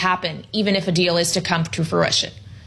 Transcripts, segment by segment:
happen, even if a deal is to come to fruition?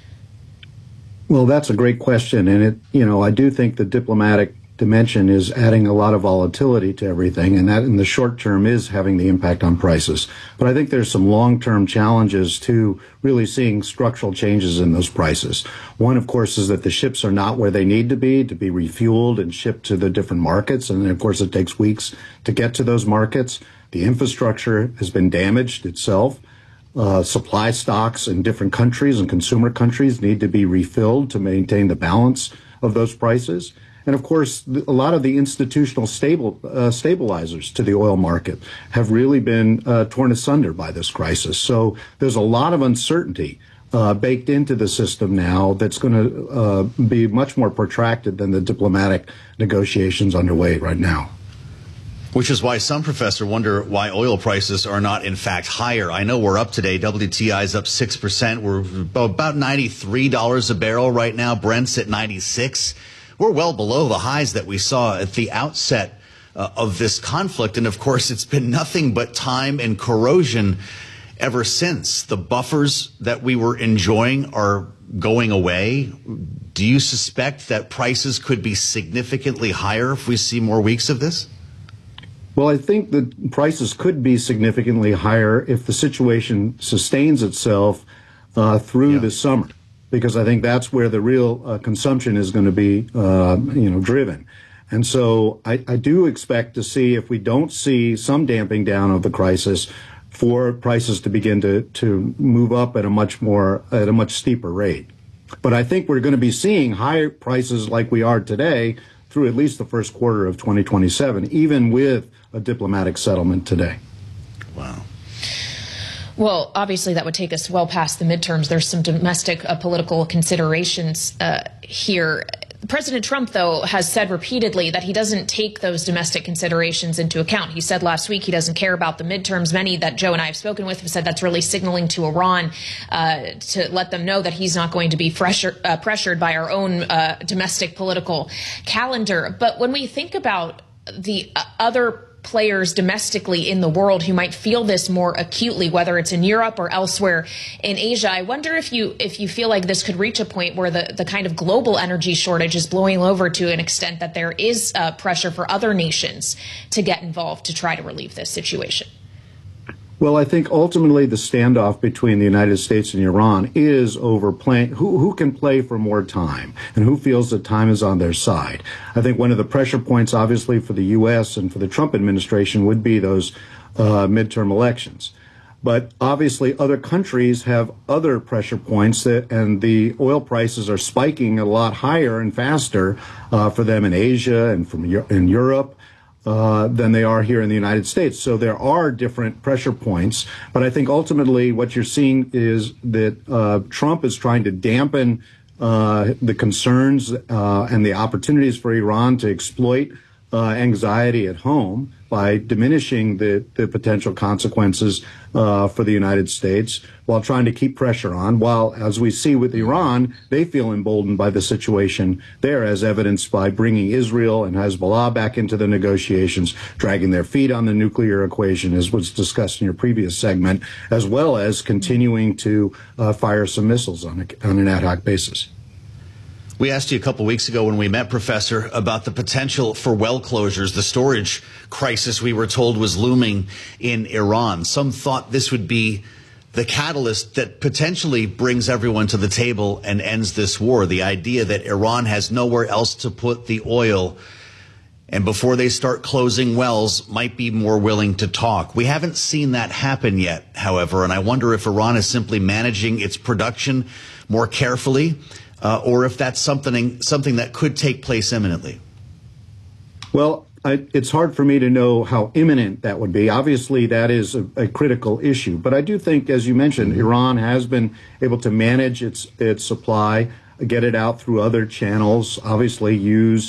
Well, that's a great question. And I do think the diplomatic dimension is adding a lot of volatility to everything, and that in the short term is having the impact on prices. But I think there's some long-term challenges to really seeing structural changes in those prices. One, of course, is that the ships are not where they need to be refueled and shipped to the different markets. And of course, it takes weeks to get to those markets. The infrastructure has been damaged itself. Supply stocks in different countries and consumer countries need to be refilled to maintain the balance of those prices. And of course, a lot of the institutional stabilizers to the oil market have really been torn asunder by this crisis. So there's a lot of uncertainty baked into the system now that's going to be much more protracted than the diplomatic negotiations underway right now. Which is why some professors wonder why oil prices are not, in fact, higher. I know we're up today. WTI is up 6%. We're about $93 a barrel right now. Brent's at 96. We're well below the highs that we saw at the outset of this conflict. And, of course, it's been nothing but time and corrosion ever since. The buffers that we were enjoying are going away. Do you suspect that prices could be significantly higher if we see more weeks of this? Well, I think that prices could be significantly higher if the situation sustains itself through the summer, because I think that's where the real consumption is going to be, driven. And so I do expect to see, if we don't see some damping down of the crisis, for prices to begin to move up at a much steeper rate. But I think we're going to be seeing higher prices like we are today through at least the first quarter of 2027, even with a diplomatic settlement today. Wow. Well, obviously that would take us well past the midterms. There's some domestic political considerations here. President Trump, though, has said repeatedly that he doesn't take those domestic considerations into account. He said last week he doesn't care about the midterms. Many that Joe and I have spoken with have said that's really signaling to Iran to let them know that he's not going to be pressured by our own domestic political calendar. But when we think about the other players domestically in the world who might feel this more acutely, whether it's in Europe or elsewhere in Asia, I wonder if you feel like this could reach a point where the kind of global energy shortage is blowing over to an extent that there is pressure for other nations to get involved to try to relieve this situation. Well, I think ultimately the standoff between the United States and Iran is over playing who can play for more time and who feels that time is on their side. I think one of the pressure points, obviously, for the U.S. and for the Trump administration would be those midterm elections. But obviously other countries have other pressure points, and the oil prices are spiking a lot higher and faster for them in Asia and in Europe. Than they are here in the United States. So there are different pressure points. But I think ultimately what you're seeing is that Trump is trying to dampen the concerns and the opportunities for Iran to exploit anxiety at home by diminishing the potential consequences for the United States, while trying to keep pressure on, while, as we see with Iran, they feel emboldened by the situation there, as evidenced by bringing Israel and Hezbollah back into the negotiations, dragging their feet on the nuclear equation, as was discussed in your previous segment, as well as continuing to fire some missiles on an ad hoc basis. We asked you a couple weeks ago when we met, Professor, about the potential for well closures, the storage crisis we were told was looming in Iran. Some thought this would be the catalyst that potentially brings everyone to the table and ends this war. The idea that Iran has nowhere else to put the oil, and before they start closing wells, might be more willing to talk. We haven't seen that happen yet, however, and I wonder if Iran is simply managing its production more carefully, or if that's something that could take place imminently. Well, it's hard for me to know how imminent that would be. Obviously, that is a critical issue. But I do think, as you mentioned, Iran has been able to manage its supply, get it out through other channels, obviously use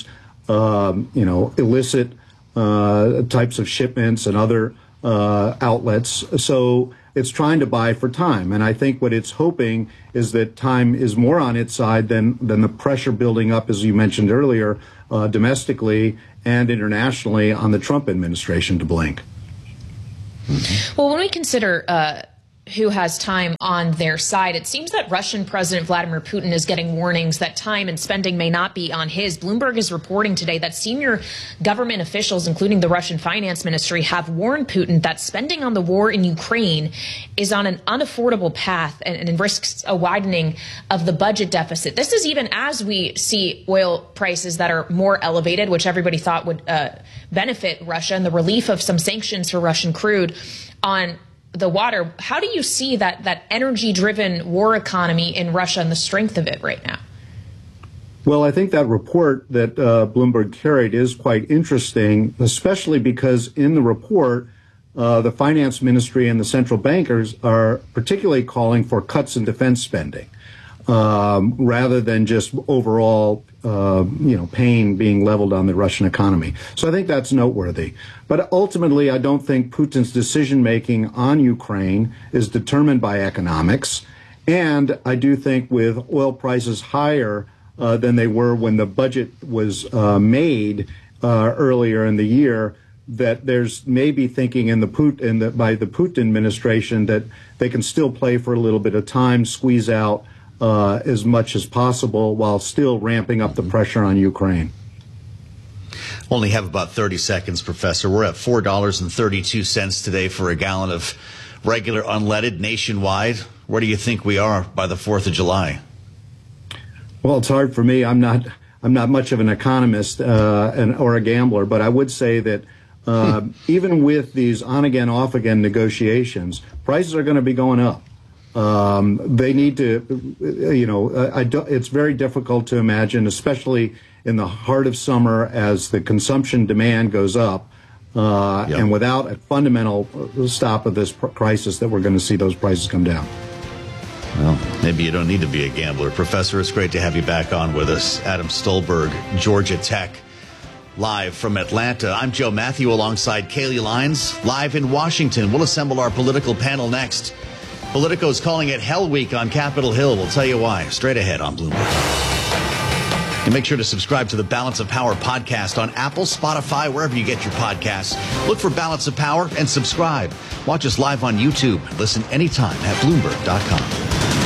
illicit types of shipments and other outlets. So it's trying to buy for time. And I think what it's hoping is that time is more on its side than the pressure building up, as you mentioned earlier, domestically and internationally on the Trump administration to blink. Well, when we consider who has time on their side. It seems that Russian President Vladimir Putin is getting warnings that time and spending may not be on his. Bloomberg is reporting today that senior government officials, including the Russian finance ministry, have warned Putin that spending on the war in Ukraine is on an unaffordable path and risks a widening of the budget deficit. This is even as we see oil prices that are more elevated, which everybody thought would benefit Russia, and the relief of some sanctions for Russian crude on the water. How do you see that energy-driven war economy in Russia and the strength of it right now? Well, I think that report that Bloomberg carried is quite interesting, especially because in the report, the finance ministry and the central bankers are particularly calling for cuts in defense spending, rather than just overall, pain being leveled on the Russian economy. So I think that's noteworthy. But ultimately, I don't think Putin's decision-making on Ukraine is determined by economics. And I do think with oil prices higher than they were when the budget was made earlier in the year, that there's maybe thinking by the Putin administration that they can still play for a little bit of time, squeeze out as much as possible while still ramping up the pressure on Ukraine. Only have about 30 seconds, Professor. We're at $4.32 today for a gallon of regular unleaded nationwide. Where do you think we are by the 4th of July? Well, it's hard for me. I'm not much of an economist or a gambler, but I would say that even with these on-again, off-again negotiations, prices are going to be going up. They need to, it's very difficult to imagine, especially in the heart of summer as the consumption demand goes up, and without a fundamental stop of this crisis, that we're going to see those prices come down. Well, maybe you don't need to be a gambler. Professor, it's great to have you back on with us. Adam Stolberg, Georgia Tech, live from Atlanta. I'm Joe Matthew alongside Kaylee Lyons, live in Washington. We'll assemble our political panel next. Politico's calling it Hell Week on Capitol Hill. We'll tell you why. Straight ahead on Bloomberg. And make sure to subscribe to the Balance of Power podcast on Apple, Spotify, wherever you get your podcasts. Look for Balance of Power and subscribe. Watch us live on YouTube. Listen anytime at Bloomberg.com.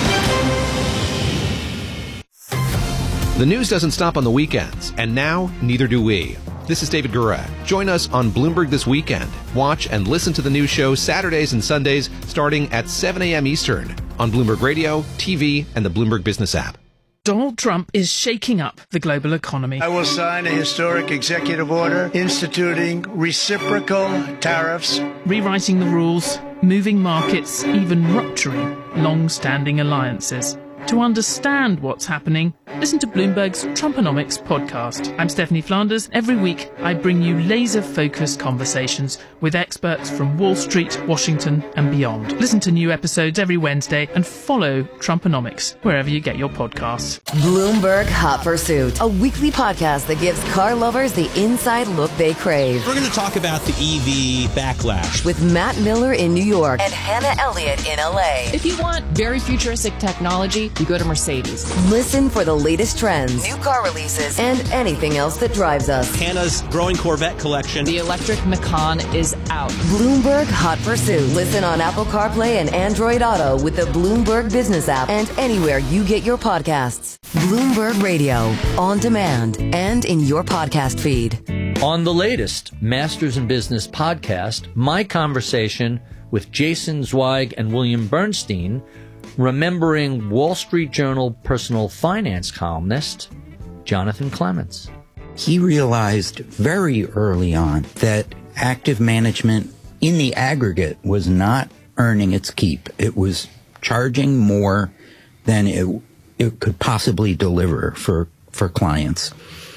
The news doesn't stop on the weekends, and now neither do we. This is David Gura. Join us on Bloomberg This Weekend. Watch and listen to the news show Saturdays and Sundays starting at 7 a.m. Eastern on Bloomberg Radio, TV, and the Bloomberg Business app. Donald Trump is shaking up the global economy. I will sign a historic executive order instituting reciprocal tariffs, rewriting the rules, moving markets, even rupturing long-standing alliances. To understand what's happening, listen to Bloomberg's Trumponomics podcast. I'm Stephanie Flanders. Every week, I bring you laser-focused conversations with experts from Wall Street, Washington, and beyond. Listen to new episodes every Wednesday and follow Trumponomics wherever you get your podcasts. Bloomberg Hot Pursuit, a weekly podcast that gives car lovers the inside look they crave. We're going to talk about the EV backlash with Matt Miller in New York and Hannah Elliott in LA. If you want very futuristic technology, you go to Mercedes. Listen for the latest trends, new car releases, and anything else that drives us. Hannah's growing Corvette collection. The electric Macan is out. Bloomberg Hot Pursuit. Listen on Apple CarPlay and Android Auto with the Bloomberg Business app and anywhere you get your podcasts. Bloomberg Radio, on demand and in your podcast feed. On the latest Masters in Business podcast, my conversation with Jason Zweig and William Bernstein, remembering Wall Street Journal personal finance columnist Jonathan Clements. He realized very early on that active management in the aggregate was not earning its keep. It was charging more than it could possibly deliver for clients.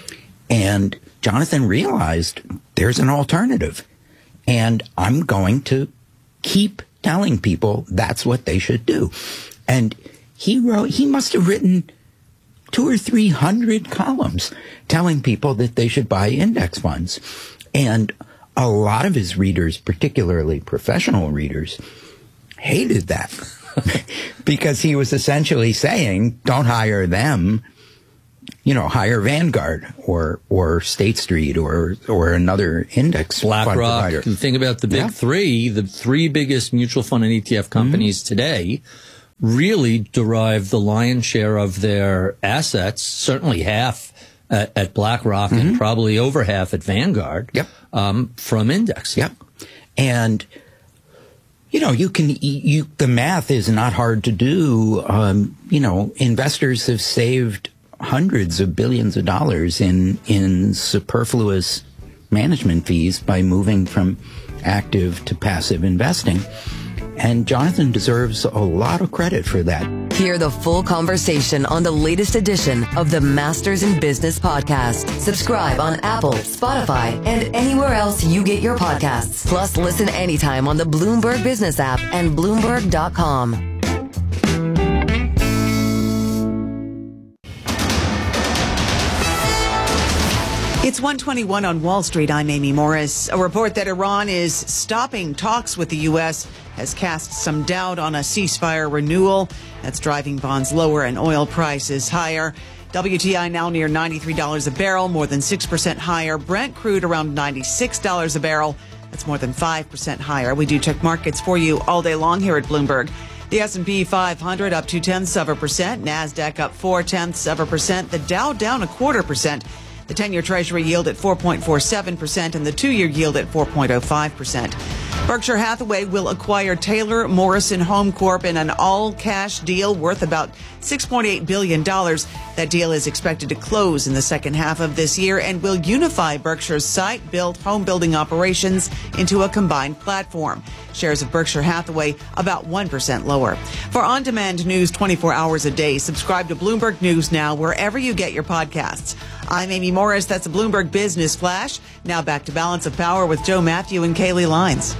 And Jonathan realized there's an alternative. And I'm going to keep telling people that's what they should do. And he must have written 200 or 300 columns telling people that they should buy index funds. And a lot of his readers, particularly professional readers, hated that because he was essentially saying, don't hire them. hire Vanguard or State Street or another index fund provider. BlackRock. Think about the big three. The three biggest mutual fund and ETF companies today really derive the lion's share of their assets, certainly half at BlackRock and probably over half at Vanguard, from indexing. Yep. And the math is not hard to do. Investors have saved hundreds of billions of dollars in superfluous management fees by moving from active to passive investing. And Jonathan deserves a lot of credit for that. Hear the full conversation on the latest edition of the Masters in Business podcast. Subscribe on Apple, Spotify, and anywhere else you get your podcasts. Plus, listen anytime on the Bloomberg Business app and Bloomberg.com. It's 1:21 on Wall Street. I'm Amy Morris. A report that Iran is stopping talks with the U.S. has cast some doubt on a ceasefire renewal. That's driving bonds lower and oil prices higher. WTI now near $93 a barrel, more than 6% higher. Brent crude around $96 a barrel. That's more than 5% higher. We do check markets for you all day long here at Bloomberg. The S&P 500 up 0.2%. NASDAQ up 0.4%. The Dow down 0.25%. The 10-year Treasury yield at 4.47% and the 2-year yield at 4.05%. Berkshire Hathaway will acquire Taylor Morrison Home Corp in an all-cash deal worth about $6.8 billion. That deal is expected to close in the second half of this year and will unify Berkshire's site-built home building operations into a combined platform. Shares of Berkshire Hathaway about 1% lower. For on-demand news 24 hours a day, subscribe to Bloomberg News Now wherever you get your podcasts. I'm Amy Morris. That's a Bloomberg Business Flash. Now back to Balance of Power with Joe Matthew and Kaylee Lines.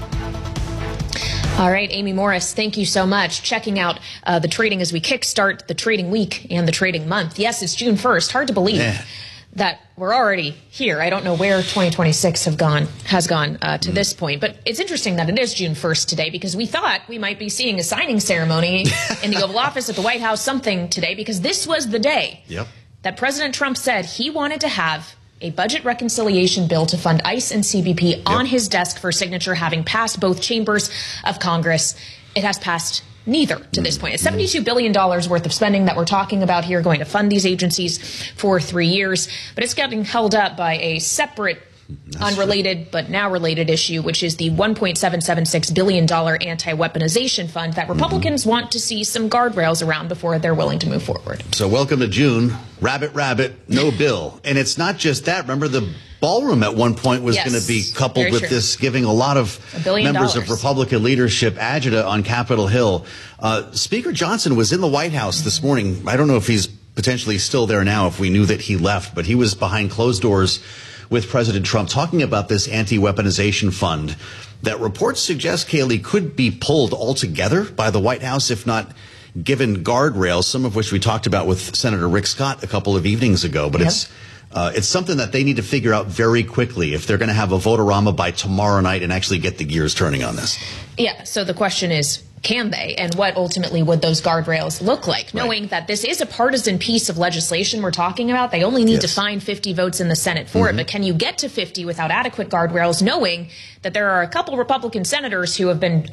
All right, Amy Morris, thank you so much. Checking out the trading as we kickstart the trading week and the trading month. Yes, it's June 1st. Hard to believe that we're already here. I don't know where 2026 has gone to this point, but it's interesting that it is June 1st today because we thought we might be seeing a signing ceremony in the Oval Office at the White House, something today, because this was the day that President Trump said he wanted to have a budget reconciliation bill to fund ICE and CBP on his desk for signature, having passed both chambers of Congress. It has passed neither to this point. It's $72 billion worth of spending that we're talking about here, going to fund these agencies for 3 years. But it's getting held up by a separate, unrelated, but now related issue, which is the $1.776 billion anti-weaponization fund that Republicans want to see some guardrails around before they're willing to move forward. So welcome to June. Rabbit, no bill. And it's not just that. Remember, the ballroom at one point was going to be coupled with this, giving a lot of members of Republican leadership agita on Capitol Hill. Speaker Johnson was in the White House this morning. I don't know if he's potentially still there now, if we knew that he left, but he was behind closed doors with President Trump talking about this anti-weaponization fund that reports suggest, Kaylee, could be pulled altogether by the White House, if not given guardrails, some of which we talked about with Senator Rick Scott a couple of evenings ago. But it's something that they need to figure out very quickly if they're going to have a vote-a-rama by tomorrow night and actually get the gears turning on this. Yeah, so the question is, can they? And what ultimately would those guardrails look like? Knowing that this is a partisan piece of legislation we're talking about, they only need to find 50 votes in the Senate for it. But can you get to 50 without adequate guardrails, knowing that there are a couple Republican senators who have been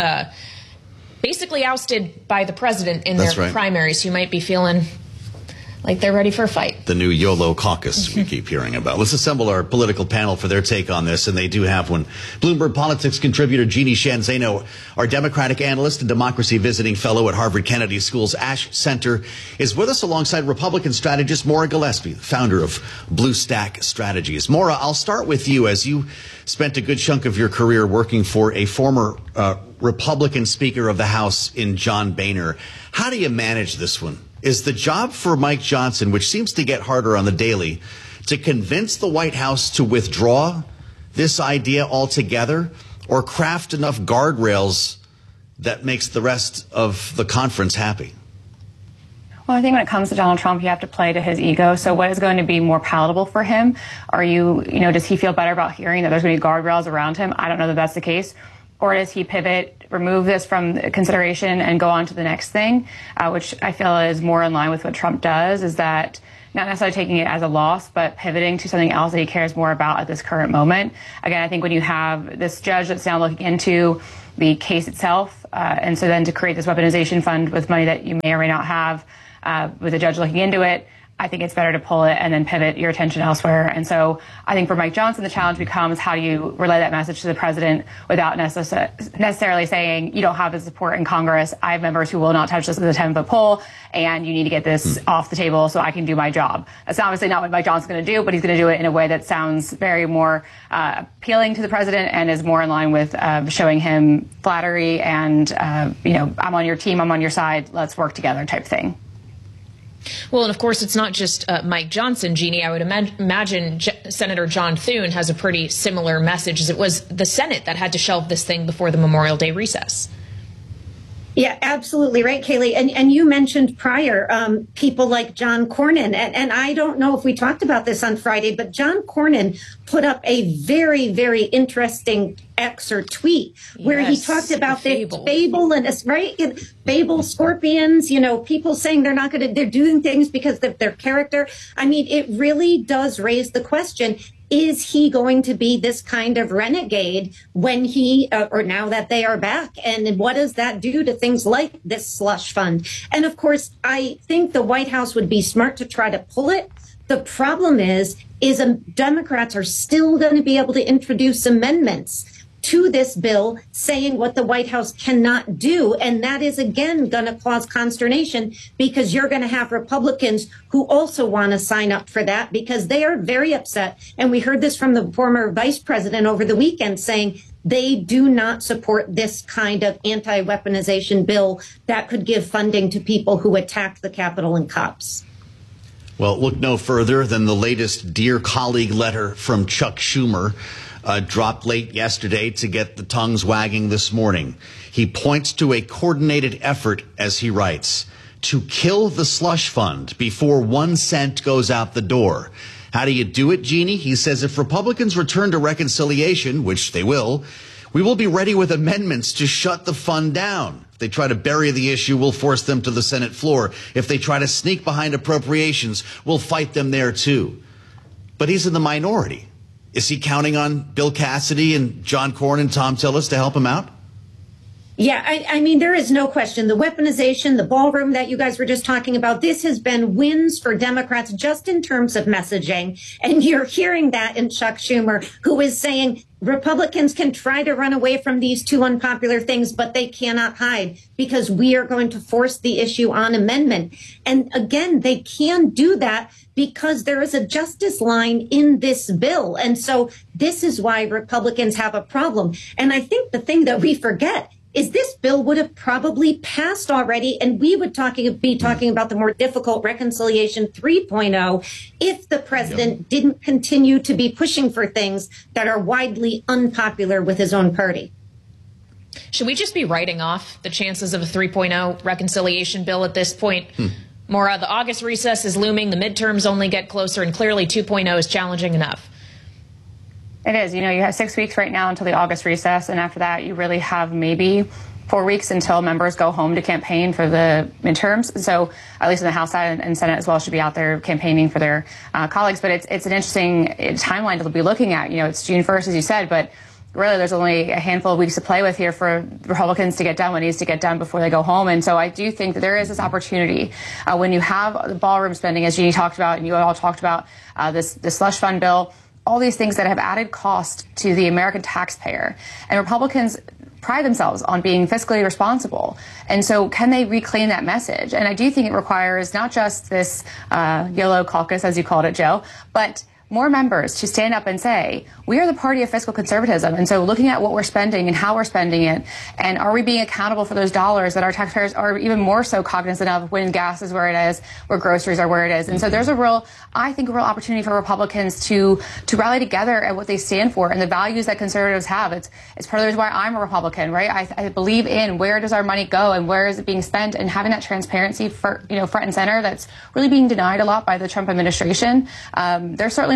basically ousted by the president in their primaries who might be feeling like they're ready for a fight? The new YOLO caucus we keep hearing about. Let's assemble our political panel for their take on this, and they do have one. Bloomberg Politics contributor Jeannie Sheehan Zaino, our Democratic analyst and democracy visiting fellow at Harvard Kennedy School's Ash Center, is with us alongside Republican strategist Maura Gillespie, founder of Blue Stack Strategies. Maura, I'll start with you, as you spent a good chunk of your career working for a former Republican Speaker of the House in John Boehner. How do you manage this one? Is the job for Mike Johnson, which seems to get harder on the daily, to convince the White House to withdraw this idea altogether, or craft enough guardrails that makes the rest of the conference happy? Well, I think when it comes to Donald Trump, you have to play to his ego. So what is going to be more palatable for him? Does he feel better about hearing that there's going to be guardrails around him? I don't know that that's the case. Or does he pivot remove this from consideration and go on to the next thing, which I feel is more in line with what Trump does, is that not necessarily taking it as a loss, but pivoting to something else that he cares more about at this current moment. Again, I think when you have this judge that's now looking into the case itself, and so then to create this weaponization fund with money that you may or may not have, with a judge looking into it, I think it's better to pull it and then pivot your attention elsewhere. And so I think for Mike Johnson, the challenge becomes how do you relay that message to the president without necessarily saying you don't have the support in Congress. I have members who will not touch this with a 10-foot pole, and you need to get this off the table so I can do my job. That's obviously not what Mike Johnson's going to do, but he's going to do it in a way that sounds very more appealing to the president and is more in line with showing him flattery and, I'm on your team, I'm on your side, let's work together type thing. Well, and of course, it's not just Mike Johnson, Jeannie. I would imagine Senator John Thune has a pretty similar message, as it was the Senate that had to shelve this thing before the Memorial Day recess. Yeah, absolutely right, Kayleigh. And you mentioned prior people like John Cornyn. And I don't know if we talked about this on Friday, but John Cornyn put up a very, very interesting X or tweet where he talked about the fable and fable scorpions, people saying they're doing things because of their character. I mean, it really does raise the question. Is he going to be this kind of renegade when or now that they are back? And what does that do to things like this slush fund? And of course, I think the White House would be smart to try to pull it. The problem is Democrats are still going to be able to introduce amendments to this bill saying what the White House cannot do. And that is, again, going to cause consternation because you're going to have Republicans who also want to sign up for that because they are very upset. And we heard this from the former vice president over the weekend saying they do not support this kind of anti-weaponization bill that could give funding to people who attack the Capitol and cops. Well, look no further than the latest Dear Colleague letter from Chuck Schumer. Dropped late yesterday to get the tongues wagging this morning. He points to a coordinated effort, as he writes, to kill the slush fund before 1 cent goes out the door. How do you do it, Jeannie? He says if Republicans return to reconciliation, which they will, we will be ready with amendments to shut the fund down. If they try to bury the issue, we'll force them to the Senate floor. If they try to sneak behind appropriations, we'll fight them there too. But he's in the minority. Is he counting on Bill Cassidy and John Cornyn and Tom Tillis to help him out? Yeah, I mean, there is no question. The weaponization, the ballroom that you guys were just talking about, this has been wins for Democrats just in terms of messaging. And you're hearing that in Chuck Schumer, who is saying Republicans can try to run away from these two unpopular things, but they cannot hide because we are going to force the issue on amendment. And again, they can do that because there is a justice line in this bill. And so this is why Republicans have a problem. And I think the thing that we forget is this bill would have probably passed already, and we would be talking about the more difficult Reconciliation 3.0 if the president didn't continue to be pushing for things that are widely unpopular with his own party. Should we just be writing off the chances of a 3.0 reconciliation bill at this point? Maura, the August recess is looming, the midterms only get closer, and clearly 2.0 is challenging enough. It is. You have 6 weeks right now until the August recess, and after that, you really have maybe 4 weeks until members go home to campaign for the midterms. So at least in the House side and Senate as well should be out there campaigning for their colleagues. But it's an interesting timeline to be looking at. It's June 1st, as you said, but really there's only a handful of weeks to play with here for Republicans to get done what needs to get done before they go home. And so I do think that there is this opportunity when you have the ballroom spending, as Jeannie talked about, and you all talked about, this slush fund bill, all these things that have added cost to the American taxpayer. And Republicans pride themselves on being fiscally responsible. And so can they reclaim that message? And I do think it requires not just this yellow caucus, as you called it, Joe, but more members to stand up and say, we are the party of fiscal conservatism. And so looking at what we're spending and how we're spending it, and are we being accountable for those dollars that our taxpayers are even more so cognizant of when gas is where it is, where groceries are where it is. And so there's I think a real opportunity for Republicans to rally together at what they stand for and the values that conservatives have. It's part of the reason why I'm a Republican, right? I believe in where does our money go and where is it being spent, and having that transparency front and center that's really being denied a lot by the Trump administration. They're certainly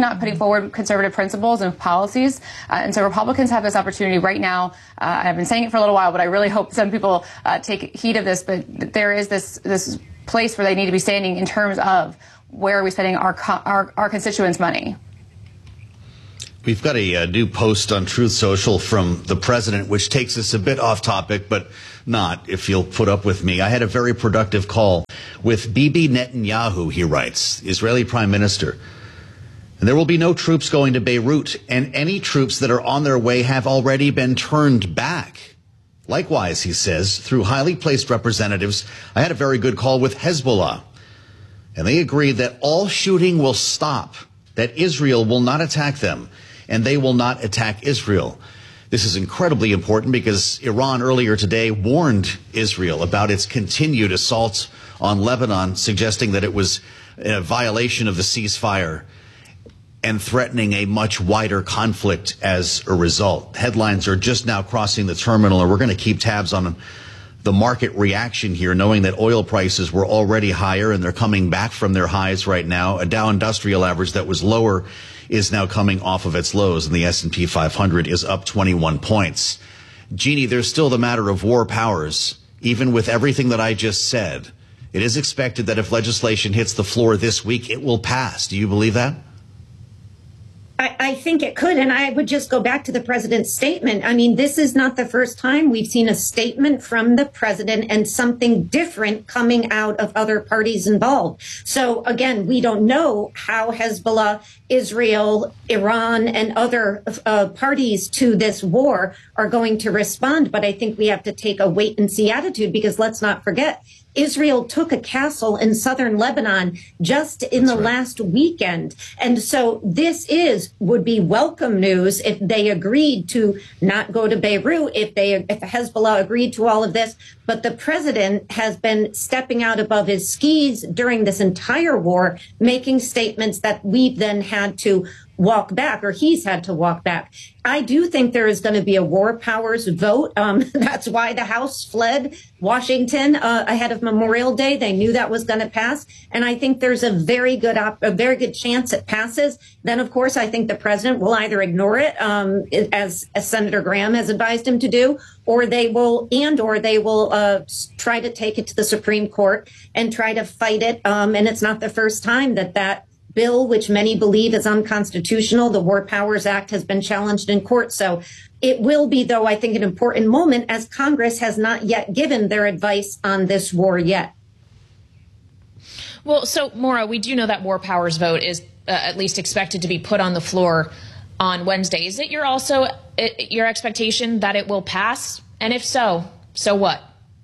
not putting forward conservative principles and policies. And so Republicans have this opportunity right now. I've been saying it for a little while, but I really hope some people take heed of this. But there is this place where they need to be standing in terms of where are we spending our constituents' money. We've got a new post on Truth Social from the president, which takes us a bit off topic, but not, if you'll put up with me. I had a very productive call with Bibi Netanyahu, he writes, Israeli prime minister. And there will be no troops going to Beirut, and any troops that are on their way have already been turned back. Likewise, he says, through highly placed representatives, I had a very good call with Hezbollah. And they agreed that all shooting will stop, that Israel will not attack them, and they will not attack Israel. This is incredibly important because Iran earlier today warned Israel about its continued assaults on Lebanon, suggesting that it was a violation of the ceasefire and threatening a much wider conflict as a result. Headlines are just now crossing the terminal, and we're going to keep tabs on the market reaction here, knowing that oil prices were already higher and they're coming back from their highs right now. A Dow Industrial average that was lower is now coming off of its lows, and the S&P 500 is up 21 points. Jeannie, there's still the matter of war powers. Even with everything that I just said, it is expected that if legislation hits the floor this week, it will pass. Do you believe that? I think it could. And I would just go back to the president's statement. I mean, this is not the first time we've seen a statement from the president and something different coming out of other parties involved. So, again, we don't know how Hezbollah, Israel, Iran, and other parties to this war are going to respond. But I think we have to take a wait and see attitude, because let's not forget, Israel took a castle in southern Lebanon just in the last weekend. And so this would be welcome news if they agreed to not go to Beirut, if Hezbollah agreed to all of this. But the president has been stepping out above his skis during this entire war, making statements that we've then had to walk back, or he's had to walk back. I do think there is going to be a war powers vote. That's why the House fled Washington ahead of Memorial Day. They knew that was going to pass. And I think there's a very good chance it passes. Then, of course, I think the president will either ignore it, as Senator Graham has advised him to do, or they will try to take it to the Supreme Court and try to fight it. And it's not the first time that bill, which many believe is unconstitutional, the War Powers Act, has been challenged in court. So it will be, though, I think, an important moment, as Congress has not yet given their advice on this war yet. Well, so, Maura, we do know that war powers vote is at least expected to be put on the floor on Wednesday. Is it your expectation that it will pass? And if so, so what?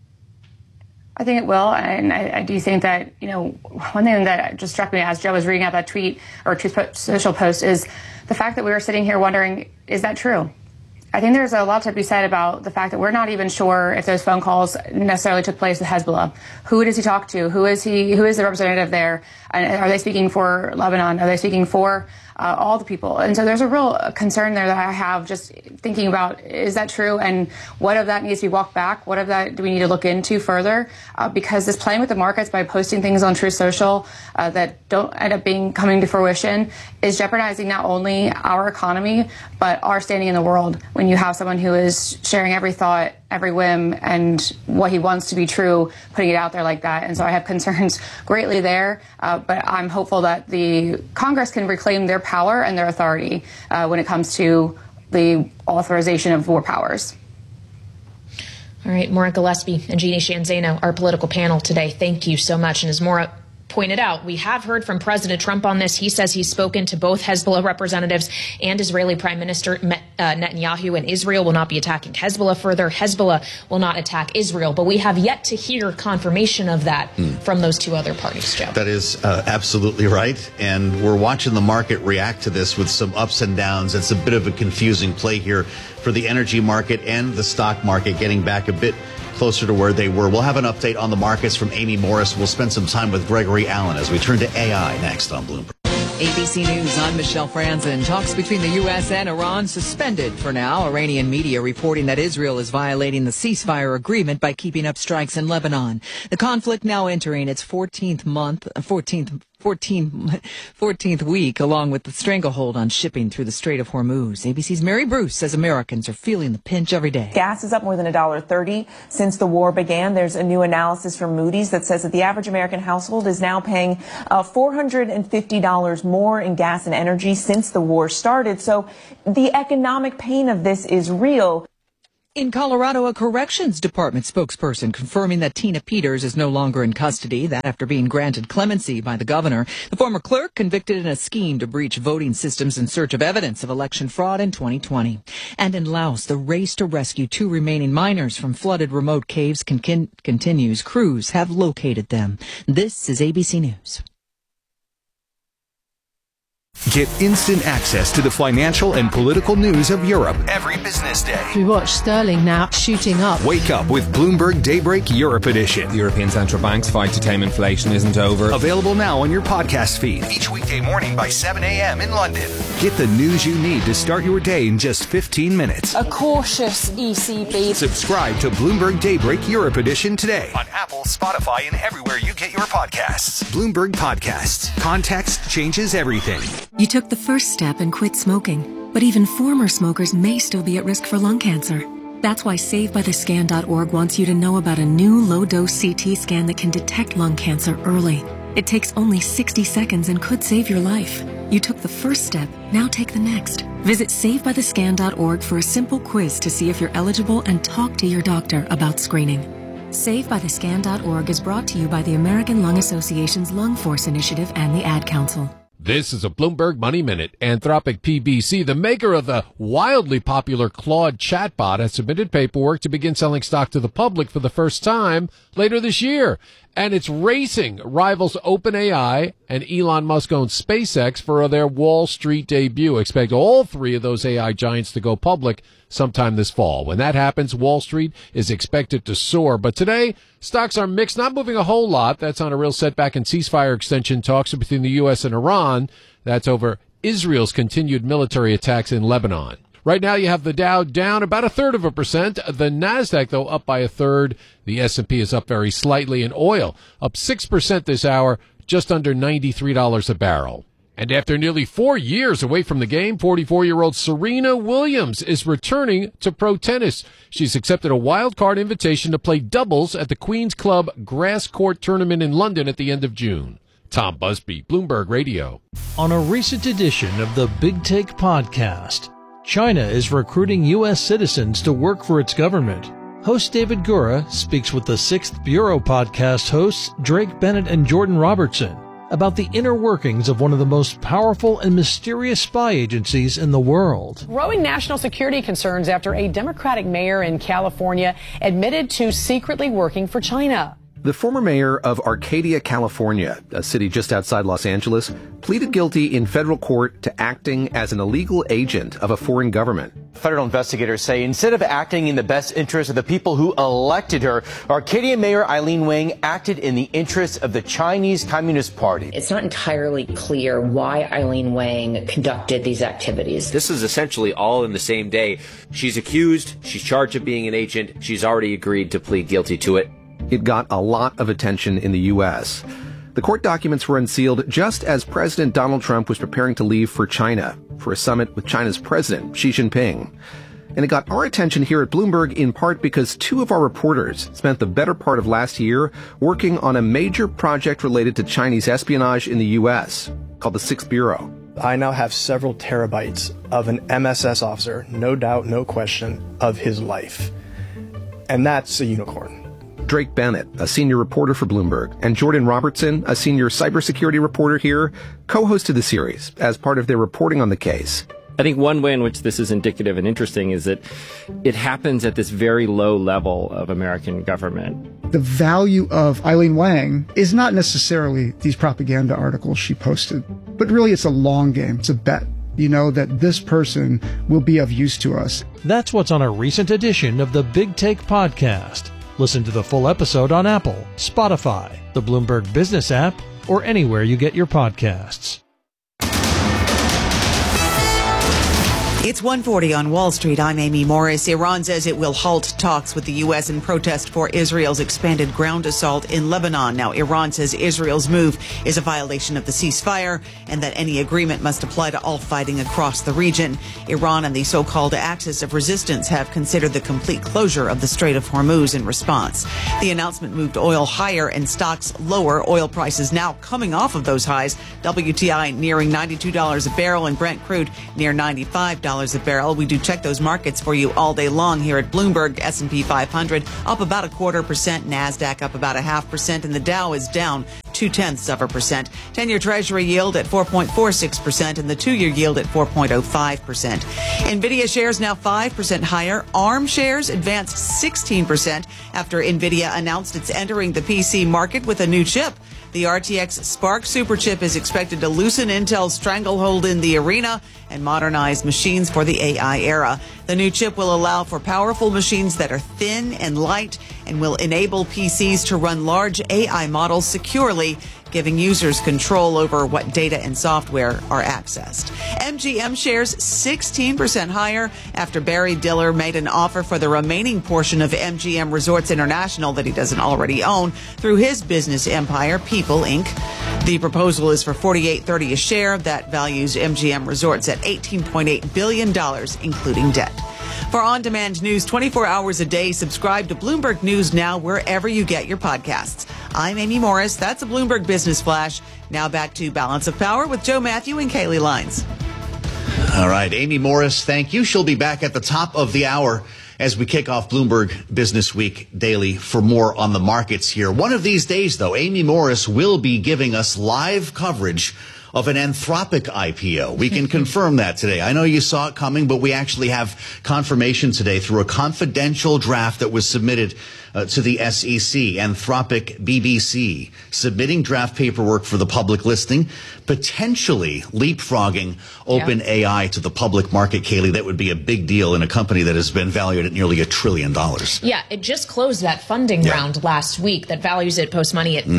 I think it will, and I do think that, one thing that just struck me as Joe was reading out that tweet or Truth Social post is the fact that we were sitting here wondering, is that true? I think there's a lot to be said about the fact that we're not even sure if those phone calls necessarily took place with Hezbollah. Who does he talk to? Who is the representative there? And are they speaking for Lebanon? Are they speaking for all the people? And so there's a real concern there that I have just thinking about, is that true? And what of that needs to be walked back? What of that do we need to look into further? Because this playing with the markets by posting things on Truth Social that don't end up coming to fruition is jeopardizing not only our economy, but our standing in the world. When you have someone who is sharing every thought, every whim, and what he wants to be true, putting it out there like that. And so I have concerns greatly there, but I'm hopeful that the Congress can reclaim their power and their authority when it comes to the authorization of war powers. All right, Maura Gillespie and Jeannie Sheehan Zaino, our political panel today. Thank you so much. And as Maura pointed out, we have heard from President Trump on this. He says he's spoken to both Hezbollah representatives and Israeli Prime Minister Netanyahu, and Israel will not be attacking Hezbollah further. Hezbollah will not attack Israel. But we have yet to hear confirmation of that from those two other parties, Joe. That is absolutely right. And we're watching the market react to this with some ups and downs. It's a bit of a confusing play here for the energy market and the stock market, getting back a bit closer to where they were. We'll have an update on the markets from Amy Morris. We'll spend some time with Gregory Allen as we turn to AI next on Bloomberg. ABC News, I'm Michelle Franzen. Talks between the U.S. and Iran suspended for now. Iranian media reporting that Israel is violating the ceasefire agreement by keeping up strikes in Lebanon. The conflict now entering its 14th 14th week, along with the stranglehold on shipping through the Strait of Hormuz. ABC's Mary Bruce says Americans are feeling the pinch every day. Gas is up more than $1.30 since the war began. There's a new analysis from Moody's that says that the average American household is now paying $450 more in gas and energy since the war started. So the economic pain of this is real. In Colorado, a corrections department spokesperson confirming that Tina Peters is no longer in custody. That after being granted clemency by the governor. The former clerk convicted in a scheme to breach voting systems in search of evidence of election fraud in 2020. And in Laos, the race to rescue 2 remaining miners from flooded remote caves continues. Crews have located them. This is ABC News. Get instant access to the financial and political news of Europe every business day. We watch sterling now shooting up. Wake up with Bloomberg Daybreak Europe Edition. The European Central Bank's fight to tame inflation isn't over. Available now on your podcast feed each weekday morning by 7 a.m. in London. Get the news you need to start your day in just 15 minutes. A cautious ECB. Subscribe to Bloomberg Daybreak Europe Edition today on Apple, Spotify, and everywhere you get your podcasts. Bloomberg Podcasts. Context changes everything. You took the first step and quit smoking, but even former smokers may still be at risk for lung cancer. That's why SaveByTheScan.org wants you to know about a new low-dose CT scan that can detect lung cancer early. It takes only 60 seconds and could save your life. You took the first step, now take the next. Visit SaveByTheScan.org for a simple quiz to see if you're eligible and talk to your doctor about screening. SaveByTheScan.org is brought to you by the American Lung Association's Lung Force Initiative and the Ad Council. This is a Bloomberg Money Minute. Anthropic PBC, the maker of the wildly popular Claude chatbot, has submitted paperwork to begin selling stock to the public for the first time later this year. And it's racing rivals OpenAI and Elon Musk-owned SpaceX for their Wall Street debut. Expect all 3 of those AI giants to go public sometime this fall. When that happens, Wall Street is expected to soar. But today, stocks are mixed, not moving a whole lot. That's on a real setback in ceasefire extension talks between the U.S. and Iran. That's over Israel's continued military attacks in Lebanon. Right now, you have the Dow down about 0.33%. The Nasdaq, though, up by 1/3. The S&P is up very slightly. And oil up 6% this hour, just under $93 a barrel. And after nearly 4 years away from the game, 44-year-old Serena Williams is returning to pro tennis. She's accepted a wild card invitation to play doubles at the Queen's Club Grass Court Tournament in London at the end of June. Tom Busby, Bloomberg Radio. On a recent edition of the Big Take podcast, China is recruiting U.S. citizens to work for its government. Host David Gura speaks with the 6th Bureau podcast hosts Drake Bennett and Jordan Robertson about the inner workings of one of the most powerful and mysterious spy agencies in the world. Growing national security concerns after a Democratic mayor in California admitted to secretly working for China. The former mayor of Arcadia, California, a city just outside Los Angeles, pleaded guilty in federal court to acting as an illegal agent of a foreign government. Federal investigators say instead of acting in the best interest of the people who elected her, Arcadia Mayor Eileen Wang acted in the interest of the Chinese Communist Party. It's not entirely clear why Eileen Wang conducted these activities. This is essentially all in the same day. She's accused, she's charged of being an agent, she's already agreed to plead guilty to it. It got a lot of attention in the U.S. The court documents were unsealed just as President Donald Trump was preparing to leave for China for a summit with China's president, Xi Jinping. And it got our attention here at Bloomberg in part because 2 of our reporters spent the better part of last year working on a major project related to Chinese espionage in the U.S. called the 6th Bureau. I now have several terabytes of an MSS officer, no doubt, no question, of his life. And that's a unicorn. Drake Bennett, a senior reporter for Bloomberg, and Jordan Robertson, a senior cybersecurity reporter here, co-hosted the series as part of their reporting on the case. I think one way in which this is indicative and interesting is that it happens at this very low level of American government. The value of Eileen Wang is not necessarily these propaganda articles she posted, but really it's a long game. It's a bet. You know that this person will be of use to us. That's what's on a recent edition of the Big Take podcast. Listen to the full episode on Apple, Spotify, the Bloomberg Business app, or anywhere you get your podcasts. It's 1:40 on Wall Street. I'm Amy Morris. Iran says it will halt talks with the U.S. in protest for Israel's expanded ground assault in Lebanon. Now, Iran says Israel's move is a violation of the ceasefire and that any agreement must apply to all fighting across the region. Iran and the so-called Axis of Resistance have considered the complete closure of the Strait of Hormuz in response. The announcement moved oil higher and stocks lower. Oil prices now coming off of those highs. WTI nearing $92 a barrel and Brent crude near $95 a barrel. We do check those markets for you all day long here at Bloomberg. S&P 500 up about 0.25%, NASDAQ up about 0.5%, and the Dow is down 0.2%. 10-year Treasury yield at 4.46% and the 2-year yield at 4.05%. NVIDIA shares now 5% higher. ARM shares advanced 16% after NVIDIA announced it's entering the PC market with a new chip. The RTX Spark Superchip is expected to loosen Intel's stranglehold in the arena and modernize machines for the AI era. The new chip will allow for powerful machines that are thin and light and will enable PCs to run large AI models securely, giving users control over what data and software are accessed. MGM shares 16% higher after Barry Diller made an offer for the remaining portion of MGM Resorts International that he doesn't already own through his business empire, People Inc. The proposal is for $48.30 a share. That values MGM Resorts at $18.8 billion, including debt. For on-demand news 24 hours a day, subscribe to Bloomberg News Now wherever you get your podcasts. I'm Amy Morris. That's a Bloomberg Business Flash. Now back to Balance of Power with Joe Matthew and Kaylee Lines. All right, Amy Morris, thank you. She'll be back at the top of the hour as we kick off Bloomberg Business Week Daily for more on the markets here. One of these days, though, Amy Morris will be giving us live coverage of an Anthropic IPO. We can confirm that today. I know you saw it coming, but we actually have confirmation today through a confidential draft that was submitted to the SEC. Anthropic BBC submitting draft paperwork for the public listing, potentially leapfrogging OpenAI to the public market. Kaylee, that would be a big deal in a company that has been valued at nearly $1 trillion. Yeah, it just closed that funding round last week that values it post-money at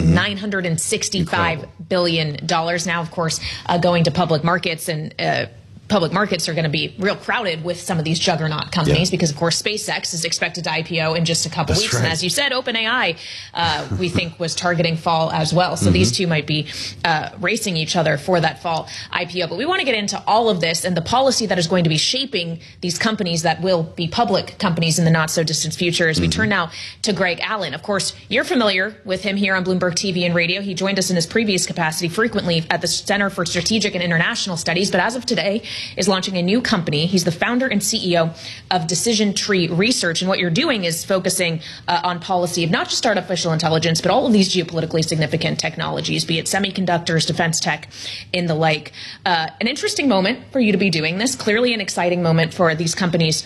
$965 billion. Now, of course, going to public markets, and public markets are going to be real crowded with some of these juggernaut companies because, of course, SpaceX is expected to IPO in just a couple weeks. Right. And as you said, OpenAI, we think, was targeting fall as well. So these two might be racing each other for that fall IPO. But we want to get into all of this and the policy that is going to be shaping these companies that will be public companies in the not-so-distant future as we turn now to Greg Allen. Of course, you're familiar with him here on Bloomberg TV and radio. He joined us in his previous capacity frequently at the Center for Strategic and International Studies. But as of today, is launching a new company. He's the founder and CEO of Decision Tree Research. And what you're doing is focusing on policy of not just artificial intelligence, but all of these geopolitically significant technologies, be it semiconductors, defense tech, and the like. An interesting moment for you to be doing this. Clearly an exciting moment for these companies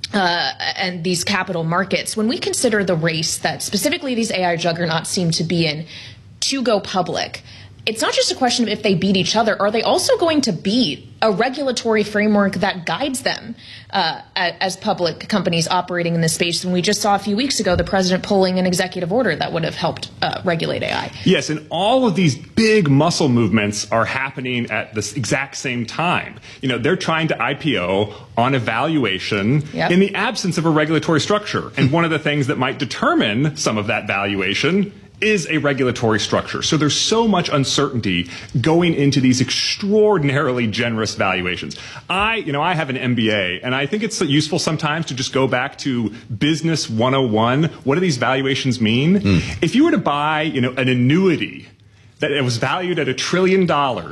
and these capital markets. When we consider the race that specifically these AI juggernauts seem to be in to go public, it's not just a question of if they beat each other. Are they also going to beat a regulatory framework that guides them as public companies operating in this space? And we just saw a few weeks ago the president pulling an executive order that would have helped regulate AI. Yes, and all of these big muscle movements are happening at the exact same time. You know, they're trying to IPO on a valuation in the absence of a regulatory structure. And one of the things that might determine some of that valuation is a regulatory structure. So there's so much uncertainty going into these extraordinarily generous valuations. I have an MBA, and I think it's useful sometimes to just go back to Business 101. What do these valuations mean? If you were to buy, an annuity that it was valued at $1 trillion,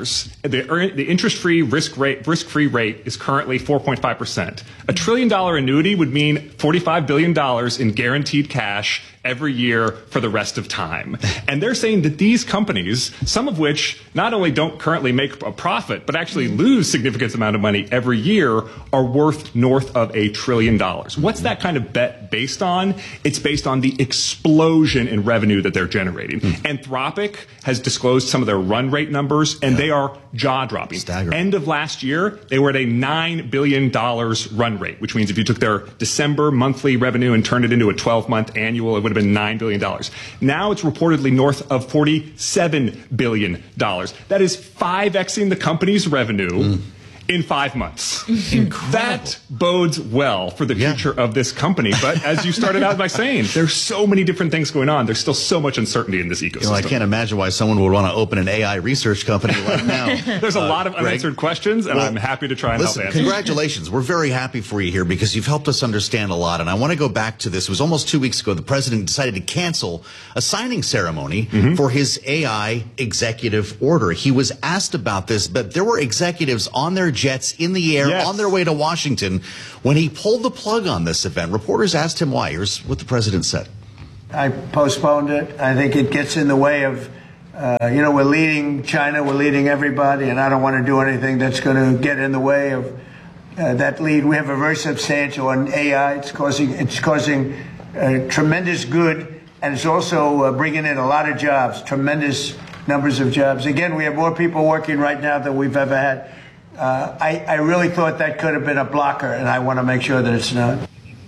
the interest-free risk-free rate is currently 4.5%. $1 trillion annuity would mean $45 billion in guaranteed cash every year for the rest of time. And they're saying that these companies, some of which not only don't currently make a profit, but actually lose significant amount of money every year, are worth north of $1 trillion. What's that kind of bet based on? It's based on the explosion in revenue that they're generating. Anthropic has disclosed some of their run rate numbers, and they are jaw-dropping. Staggering. End of last year, they were at a $9 billion run rate, which means if you took their December monthly revenue and turned it into a 12-month annual, it would have been $9 billion. Now it's reportedly north of $47 billion. That is 5xing the company's revenue in 5 months. Incredible. That bodes well for the future of this company. But as you started out by saying, there's so many different things going on. There's still so much uncertainty in this ecosystem. I can't imagine why someone would want to open an AI research company right now. There's a lot of unanswered questions, and I'm happy to try and help answer. Congratulations. We're very happy for you here because you've helped us understand a lot. And I want to go back to this. It was almost 2 weeks ago the president decided to cancel a signing ceremony for his AI executive order. He was asked about this, but there were executives on their jets in the air on their way to Washington when he pulled the plug on this event. Reporters asked him why. Here's what the president said. I postponed it. I think it gets in the way of, we're leading China, we're leading everybody, and I don't want to do anything that's going to get in the way of that lead. We have a very substantial on AI. It's causing tremendous good, and it's also bringing in a lot of jobs, tremendous numbers of jobs. Again, we have more people working right now than we've ever had. I really thought that could have been a blocker, and I want to make sure that it's not.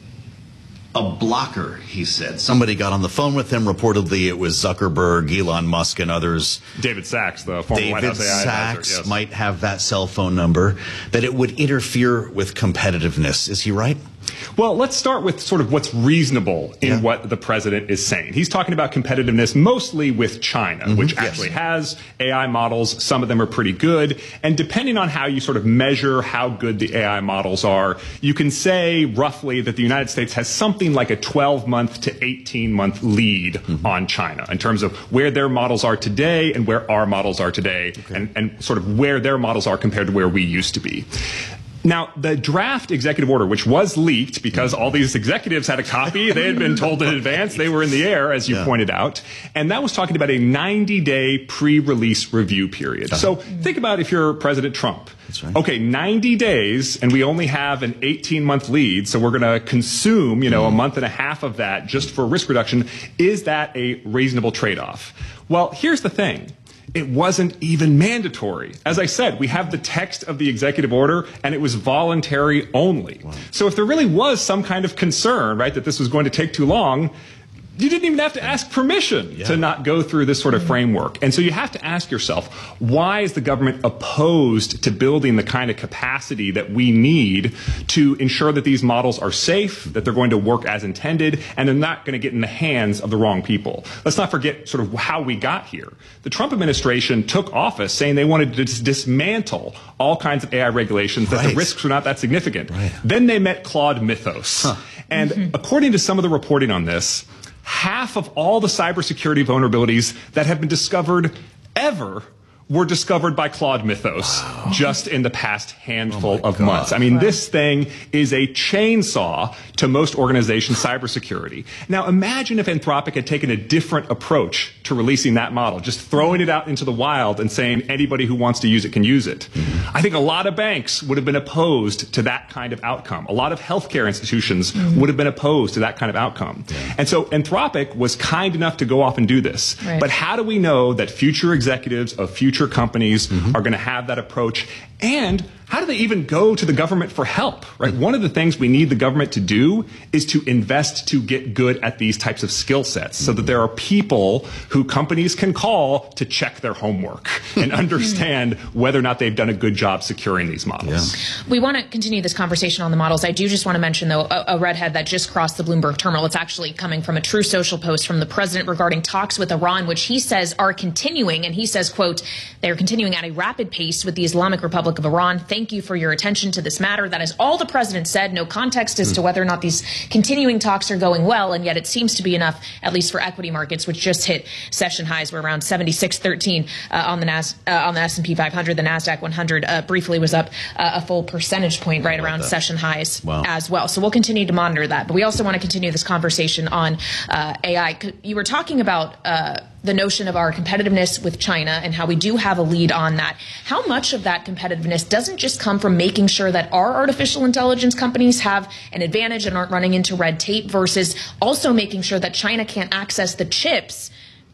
A blocker, he said. Somebody got on the phone with him. Reportedly, it was Zuckerberg, Elon Musk, and others. David Sachs, the former White House AI advisor. Sachs might have that cell phone number, that it would interfere with competitiveness. Is he right? Well, let's start with sort of what's reasonable in what the president is saying. He's talking about competitiveness mostly with China, which actually has AI models. Some of them are pretty good. And depending on how you sort of measure how good the AI models are, you can say roughly that the United States has something like a 12-month to 18-month lead on China in terms of where their models are today and where our models are today, and sort of where their models are compared to where we used to be. Now, the draft executive order, which was leaked because all these executives had a copy, they had been told in advance, they were in the air, as you pointed out, and that was talking about a 90-day pre-release review period. So think about if you're President Trump. That's right. Okay, 90 days, and we only have an 18-month lead, so we're going to consume, a month and a half of that just for risk reduction. Is that a reasonable trade-off? Well, here's the thing. It wasn't even mandatory. As I said, we have the text of the executive order, and it was voluntary only. Wow. So if there really was some kind of concern, right, that this was going to take too long, you didn't even have to ask permission to not go through this sort of framework. And so you have to ask yourself, why is the government opposed to building the kind of capacity that we need to ensure that these models are safe, that they're going to work as intended, and they're not going to get in the hands of the wrong people? Let's not forget sort of how we got here. The Trump administration took office saying they wanted to dismantle all kinds of AI regulations, that the risks were not that significant. Then they met Claude Mythos. And according to some of the reporting on this, half of all the cybersecurity vulnerabilities that have been discovered ever were discovered by Claude Mythos just in the past handful of months. I mean, this thing is a chainsaw to most organizations' cybersecurity. Now, imagine if Anthropic had taken a different approach to releasing that model, just throwing it out into the wild and saying anybody who wants to use it can use it. I think a lot of banks would have been opposed to that kind of outcome. A lot of healthcare institutions would have been opposed to that kind of outcome. And so Anthropic was kind enough to go off and do this. But how do we know that future executives of future companies are going to have that approach? And how do they even go to the government for help, right? One of the things we need the government to do is to invest to get good at these types of skill sets so that there are people who companies can call to check their homework and understand whether or not they've done a good job securing these models. We want to continue this conversation on the models. I do just want to mention, though, a redhead that just crossed the Bloomberg terminal. It's actually coming from a True Social post from the president regarding talks with Iran, which he says are continuing. And he says, quote, "They are continuing at a rapid pace with the Islamic Republic of Iran. Thank you for your attention to this matter." That is all the president said. No context as to whether or not these continuing talks are going well, and yet it seems to be enough, at least for equity markets, which just hit session highs. We're around 76.13 on the S&P 500. The Nasdaq 100 briefly was up a full percentage point right around session highs as well. So we'll continue to monitor that. But we also want to continue this conversation on AI. You were talking about the notion of our competitiveness with China and how we do have a lead on that. How much of that competitiveness doesn't just come from making sure that our artificial intelligence companies have an advantage and aren't running into red tape versus also making sure that China can't access the chips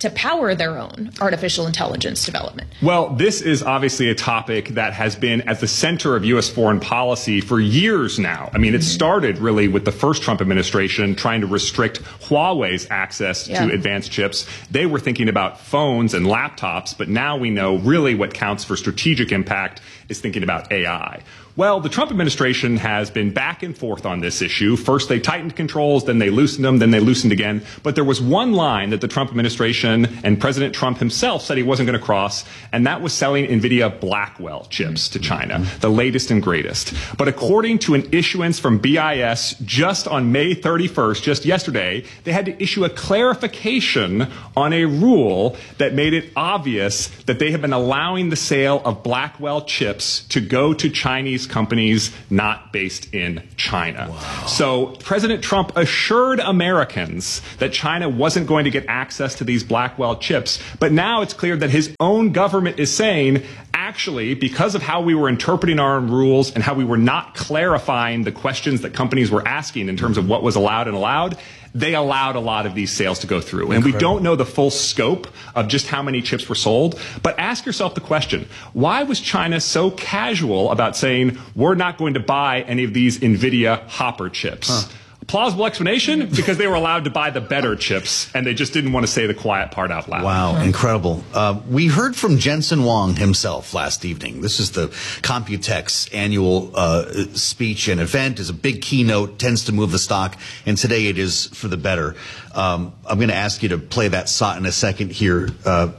to power their own artificial intelligence development? Well, this is obviously a topic that has been at the center of U.S. foreign policy for years now. I mean, it started really with the first Trump administration trying to restrict Huawei's access to advanced chips. They were thinking about phones and laptops, but now we know really what counts for strategic impact is thinking about AI. Well, the Trump administration has been back and forth on this issue. First, they tightened controls, then they loosened them, then they loosened again. But there was one line that the Trump administration and President Trump himself said he wasn't going to cross, and that was selling NVIDIA Blackwell chips to China, the latest and greatest. But according to an issuance from BIS just on May 31st, just yesterday, they had to issue a clarification on a rule that made it obvious that they have been allowing the sale of Blackwell chips to go to Chinese companies not based in China. Wow. So President Trump assured Americans that China wasn't going to get access to these Blackwell chips. But now it's clear that his own government is saying, actually, because of how we were interpreting our own rules and how we were not clarifying the questions that companies were asking in terms of what was allowed and allowed, they allowed a lot of these sales to go through. And we don't know the full scope of just how many chips were sold. But ask yourself the question, why was China so casual about saying, we're not going to buy any of these NVIDIA Hopper chips? Plausible explanation, because they were allowed to buy the better chips, and they just didn't want to say the quiet part out loud. Wow, incredible. We heard from Jensen Huang himself last evening. This is the Computex annual speech and event. Is a big keynote, tends to move the stock, and today it is for the better. I'm going to ask you to play that SOT in a second here,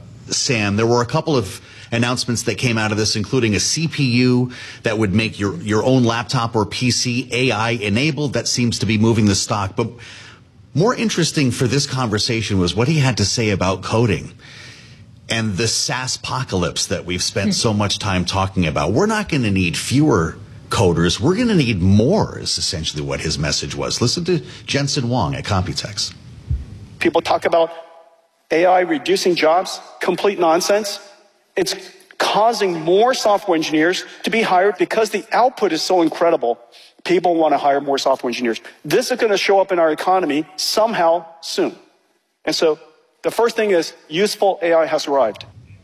Sam. There were a couple of announcements that came out of this, including a CPU that would make your own laptop or PC AI enabled. That seems to be moving the stock. But more interesting for this conversation was what he had to say about coding and the SaaS-pocalypse that we've spent so much time talking about. We're not going to need fewer coders. We're going to need more, is essentially what his message was. Listen to Jensen Huang at Computex. People talk about AI reducing jobs. Complete nonsense. It's causing more software engineers to be hired because the output is so incredible. People want to hire more software engineers. This is going to show up in our economy somehow soon. And so the first thing is useful AI has arrived.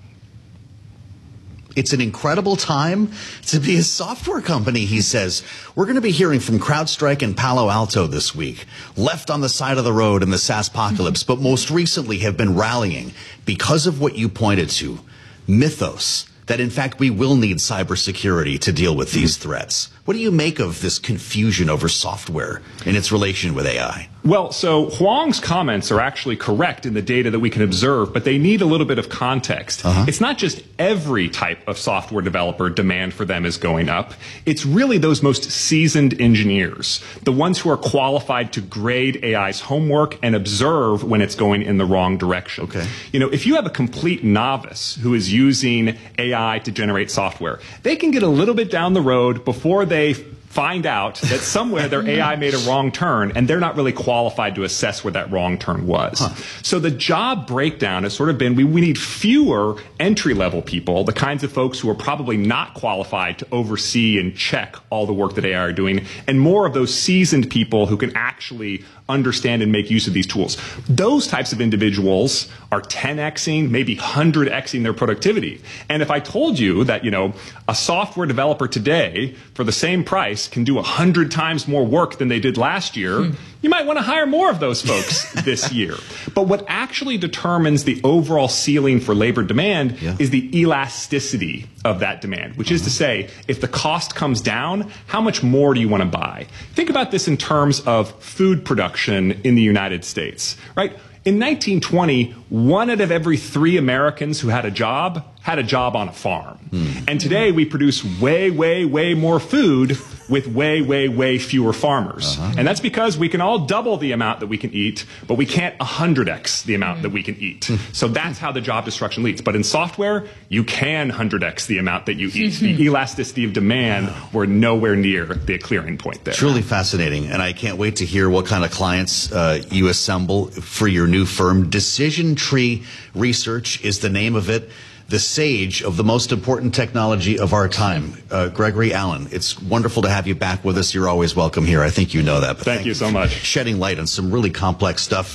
It's an incredible time to be a software company, he says. We're going to be hearing from CrowdStrike and Palo Alto this week, left on the side of the road in the SaaS-pocalypse, but most recently have been rallying because of what you pointed to. Mythos, that in fact we will need cybersecurity to deal with these threats. What do you make of this confusion over software and its relation with AI? Well, so Huang's comments are actually correct in the data that we can observe, but they need a little bit of context. It's not just every type of software developer demand for them is going up. It's really those most seasoned engineers, the ones who are qualified to grade AI's homework and observe when it's going in the wrong direction. You know, if you have a complete novice who is using AI to generate software, they can get a little bit down the road before they find out that somewhere their AI made a wrong turn, and they're not really qualified to assess where that wrong turn was. So the job breakdown has sort of been, we need fewer entry-level people, the kinds of folks who are probably not qualified to oversee and check all the work that AI are doing, and more of those seasoned people who can actually understand and make use of these tools. Those types of individuals are 10xing, maybe 100xing their productivity. And if I told you that, you know, a software developer today for the same price can do 100 times more work than they did last year, you might want to hire more of those folks this year. But what actually determines the overall ceiling for labor demand is the elasticity of that demand, which is to say, if the cost comes down, how much more do you want to buy? Think about this in terms of food production in the United States, right? In 1920, 1 out of every 3 Americans who had a job on a farm. And today we produce way, way, way more food with way, way, way fewer farmers. And that's because we can all double the amount that we can eat, but we can't 100x the amount that we can eat. So that's how the job destruction leads. But in software, you can 100x the amount that you eat. The elasticity of demand, we're nowhere near the clearing point there. Truly fascinating. And I can't wait to hear what kind of clients you assemble for your new firm. Decision Tree Research is the name of it. The sage of the most important technology of our time, Gregory Allen. It's wonderful to have you back with us. You're always welcome here. I think you know that. But thank you so much. Shedding light on some really complex stuff.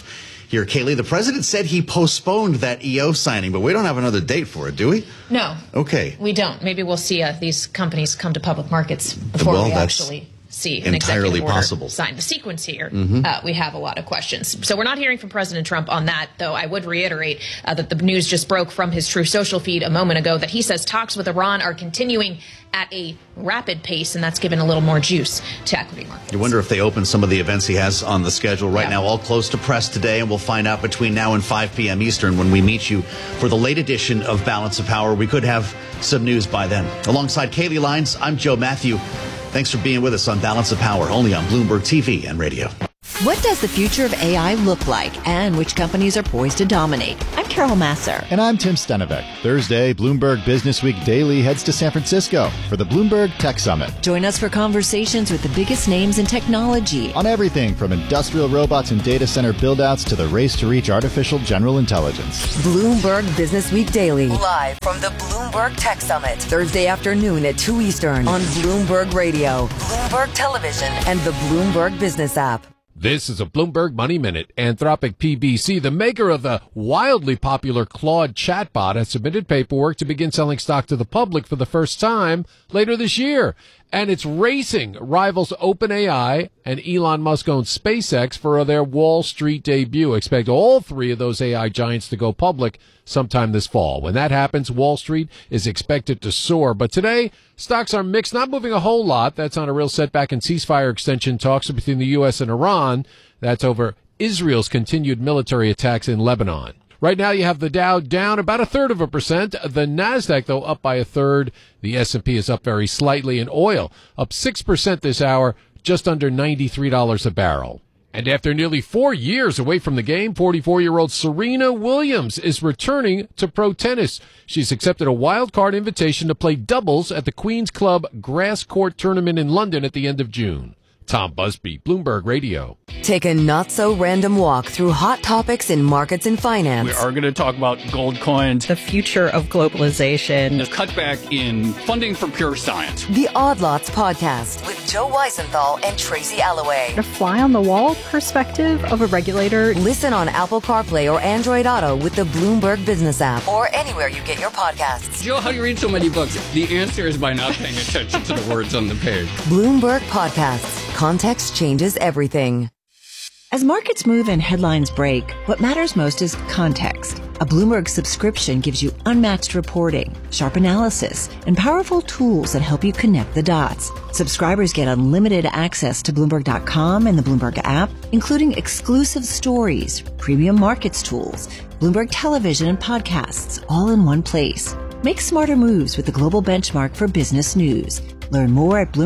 here. Kaylee, the president said he postponed that EO signing, but we don't have another date for it, do we? No. Okay. We don't. Maybe we'll see these companies come to public markets before we actually see an entirely executive possible order signed. The sequence here, we have a lot of questions. So we're not hearing from President Trump on that, though I would reiterate that the news just broke from his Truth Social feed a moment ago that he says talks with Iran are continuing at a rapid pace, and that's given a little more juice to equity markets. You wonder if they open some of the events he has on the schedule right now, all close to press today, and we'll find out between now and 5 p.m. Eastern when we meet you for the late edition of Balance of Power. We could have some news by then. Alongside Kaylee Lyons, I'm Joe Matthew. Thanks for being with us on Balance of Power, only on Bloomberg TV and radio. What does the future of AI look like, and which companies are poised to dominate? I'm Carol Masser. And I'm Tim Stenevec. Thursday, Bloomberg Business Week Daily heads to San Francisco for the Bloomberg Tech Summit. Join us for conversations with the biggest names in technology. On everything from industrial robots and data center build-outs to the race to reach artificial general intelligence. Bloomberg Business Week Daily. Live from the Bloomberg Tech Summit. Thursday afternoon at 2 Eastern on Bloomberg Radio, Bloomberg Television, and the Bloomberg Business app. This is a Bloomberg Money Minute. Anthropic PBC, the maker of the wildly popular Claude chatbot, has submitted paperwork to begin selling stock to the public for the first time later this year. And it's racing rivals OpenAI and Elon Musk-owned SpaceX for their Wall Street debut. Expect all three of those AI giants to go public sometime this fall. When that happens, Wall Street is expected to soar. But today, stocks are mixed, not moving a whole lot. That's on a real setback in ceasefire extension talks between the U.S. and Iran. That's over Israel's continued military attacks in Lebanon. Right now, you have the Dow down about 0.33%. The Nasdaq, though, up by 1/3. The S&P is up very slightly. And oil up 6% this hour, just under $93 a barrel. And after nearly 4 years away from the game, 44-year-old Serena Williams is returning to pro tennis. She's accepted a wild card invitation to play doubles at the Queen's Club Grass Court Tournament in London at the end of June. Tom Busby, Bloomberg Radio. Take a not-so-random walk through hot topics in markets and finance. We are going to talk about gold coins, the future of globalization, the cutback in funding for pure science. The Odd Lots Podcast with Joe Weisenthal and Tracy Alloway. The fly-on-the-wall perspective of a regulator. Listen on Apple CarPlay or Android Auto with the Bloomberg Business app or anywhere you get your podcasts. Joe, how do you read so many books? The answer is by not paying attention to the words on the page. Bloomberg Podcasts. Context changes everything. As markets move and headlines break, what matters most is context. A Bloomberg subscription gives you unmatched reporting, sharp analysis, and powerful tools that help you connect the dots. Subscribers get unlimited access to Bloomberg.com and the Bloomberg app, including exclusive stories, premium markets tools, Bloomberg television and podcasts, all in one place. Make smarter moves with the global benchmark for business news. Learn more at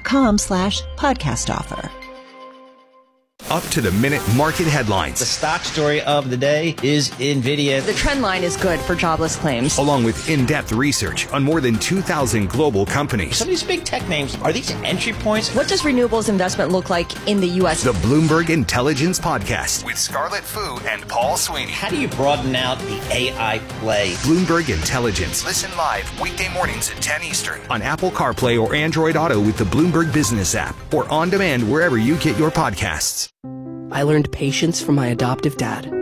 Bloomberg.com/podcast offer. Up-to-the-minute market headlines. The stock story of the day is NVIDIA. The trend line is good for jobless claims. Along with in-depth research on more than 2,000 global companies. Some of these big tech names, are these entry points? What does renewables investment look like in the U.S.? The Bloomberg Intelligence Podcast with Scarlett Fu and Paul Sweeney. How do you broaden out the AI play? Bloomberg Intelligence. Listen live weekday mornings at 10 Eastern on Apple CarPlay or Android Auto with the Bloomberg Business app or on demand wherever you get your podcasts. I learned patience from my adoptive dad.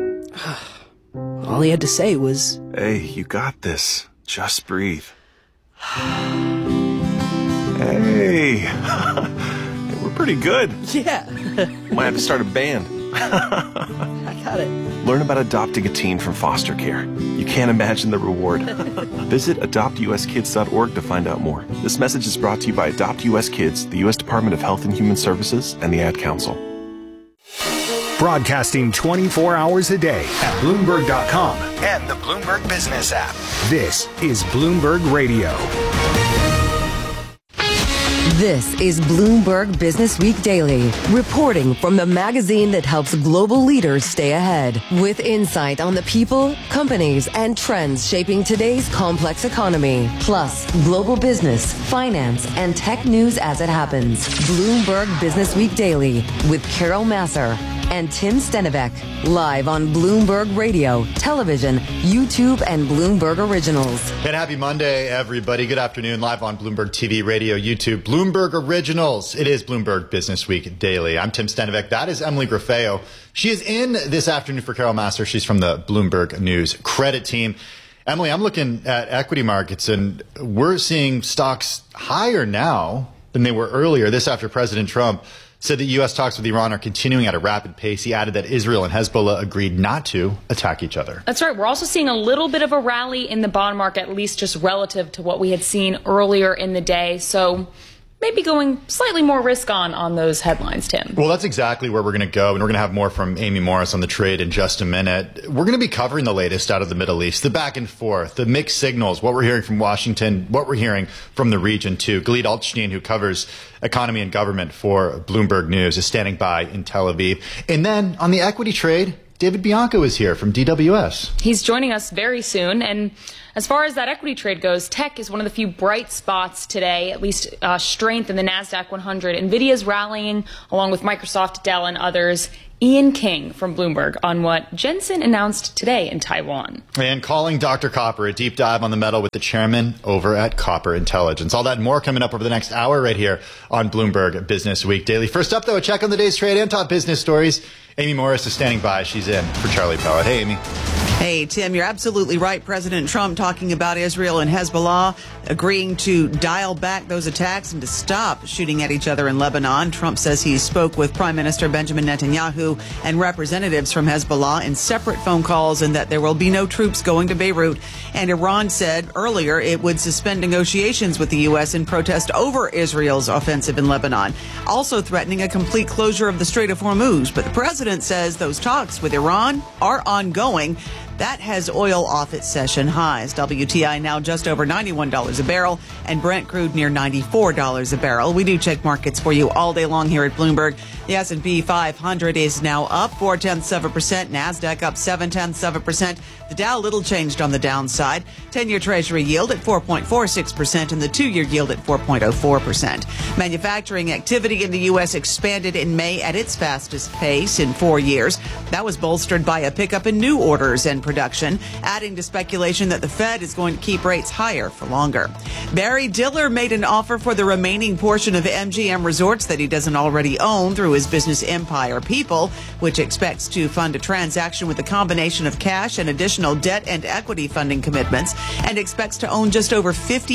All he had to say was, "Hey, you got this. Just breathe." Hey, we're pretty good. Yeah. Might have to start a band. I got it. Learn about adopting a teen from foster care. You can't imagine the reward. Visit adoptuskids.org to find out more. This message is brought to you by Adopt US Kids, the U.S. Department of Health and Human Services, and the Ad Council. Broadcasting 24 hours a day at Bloomberg.com and the Bloomberg Business app. This is Bloomberg Radio. This is Bloomberg Business Week Daily, reporting from the magazine that helps global leaders stay ahead, with insight on the people, companies, and trends shaping today's complex economy, plus global business, finance, and tech news as it happens. Bloomberg Business Week Daily with Carol Masser and Tim Stenivek, live on Bloomberg Radio, television, YouTube, and Bloomberg Originals. And happy Monday, everybody. Good afternoon, live on Bloomberg TV, radio, YouTube, Bloomberg Originals. It is Bloomberg Business Week Daily. I'm Tim Stenivek. That is Emily Grafeo. She is in this afternoon for Carol Master. She's from the Bloomberg News credit team. Emily, I'm looking at equity markets, and we're seeing stocks higher now than they were earlier. This after President Trump said that U.S. talks with Iran are continuing at a rapid pace. He added that Israel and Hezbollah agreed not to attack each other. That's right. We're also seeing a little bit of a rally in the bond market, at least just relative to what we had seen earlier in the day. So maybe going slightly more risk on those headlines, Tim. Well, that's exactly where we're going to go, and we're going to have more from Amy Morris on the trade in just a minute. We're going to be covering the latest out of the Middle East, the back and forth, the mixed signals, what we're hearing from Washington, what we're hearing from the region, too. Galit Altstein, who covers economy and government for Bloomberg News, is standing by in Tel Aviv. And then on the equity trade, David Bianco is here from DWS. He's joining us very soon. And as far as that equity trade goes, tech is one of the few bright spots today, at least strength in the NASDAQ 100. NVIDIA's rallying along with Microsoft, Dell, and others. Ian King from Bloomberg on what Jensen announced today in Taiwan. And calling Dr. Copper, a deep dive on the metal with the chairman over at Copper Intelligence. All that and more coming up over the next hour right here on Bloomberg Business Week Daily. First up, though, a check on the day's trade and top business stories. Amy Morris is standing by. She's in for Charlie Pellet. Hey, Amy. Hey, Tim, you're absolutely right. President Trump talking about Israel and Hezbollah agreeing to dial back those attacks and to stop shooting at each other in Lebanon. Trump says he spoke with Prime Minister Benjamin Netanyahu and representatives from Hezbollah in separate phone calls, and that there will be no troops going to Beirut. And Iran said earlier it would suspend negotiations with the U.S. in protest over Israel's offensive in Lebanon, also threatening a complete closure of the Strait of Hormuz. But the president says those talks with Iran are ongoing. That has oil off its session highs. WTI now just over $91 a barrel and Brent crude near $94 a barrel. We do check markets for you all day long here at Bloomberg. The S&P 500 is now up 0.4%. NASDAQ up 0.7%. The Dow little changed on the downside. 10-year Treasury yield at 4.46% and the 2-year yield at 4.04%. Manufacturing activity in the U.S. expanded in May at its fastest pace in 4 years. That was bolstered by a pickup in new orders and production, adding to speculation that the Fed is going to keep rates higher for longer. Barry Diller made an offer for the remaining portion of MGM Resorts that he doesn't already own through his business empire People, which expects to fund a transaction with a combination of cash and additional debt and equity funding commitments, and expects to own just over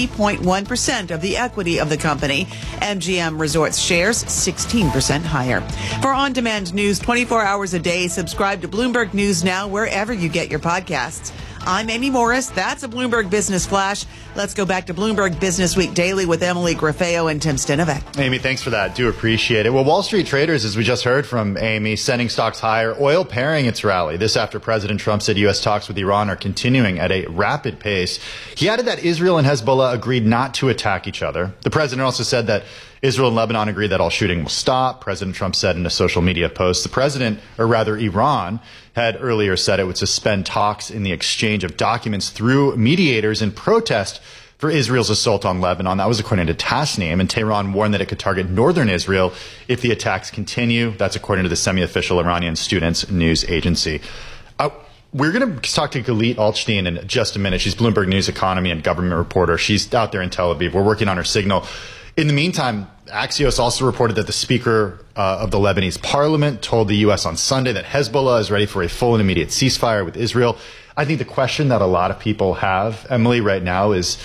50.1% of the equity of the company. MGM Resorts shares 16% higher. For on-demand news 24 hours a day, subscribe to Bloomberg News Now wherever you get your podcasts. I'm Amy Morris. That's a Bloomberg Business Flash. Let's go back to Bloomberg Business Week Daily with Emily Grafeo and Tim Stenivek. Amy, thanks for that. Do appreciate it. Well, Wall Street traders, as we just heard from Amy, sending stocks higher. Oil pairing its rally. This after President Trump said U.S. talks with Iran are continuing at a rapid pace. He added that Israel and Hezbollah agreed not to attack each other. The president also said that Israel and Lebanon agreed that all shooting will stop. President Trump said in a social media post. The president, or rather Iran, had earlier said it would suspend talks in the exchange of documents through mediators in protest for Israel's assault on Lebanon. That was according to Tasnim, and Tehran warned that it could target northern Israel if the attacks continue. That's according to the semi-official Iranian Students News Agency. We're going to talk to Galit Altstein in just a minute. She's Bloomberg News economy and government reporter. She's out there in Tel Aviv. We're working on her signal. In the meantime, Axios also reported that the Speaker of the Lebanese parliament told the U.S. on Sunday that Hezbollah is ready for a full and immediate ceasefire with Israel. I think the question that a lot of people have, Emily, right now is,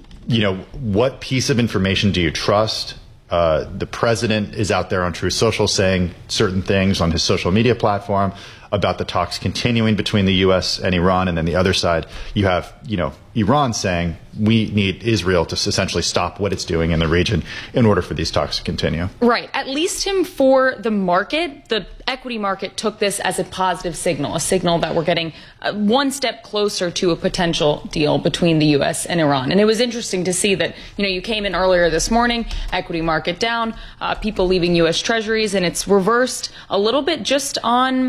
what piece of information do you trust? The president is out there on Truth Social saying certain things on his social media platform about the talks continuing between the U.S. and Iran. And then the other side, you have, Iran saying we need Israel to essentially stop what it's doing in the region in order for these talks to continue. Right. At least for the market, the equity market took this as a positive signal, a signal that we're getting one step closer to a potential deal between the U.S. and Iran. And it was interesting to see that, you came in earlier this morning, equity market down, people leaving U.S. treasuries, and it's reversed a little bit just on like